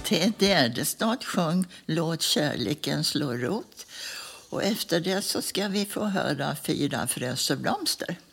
Gärdestad sjöng Låt kärleken slå rot. Och efter det så ska vi få höra Fyra frös och blomster.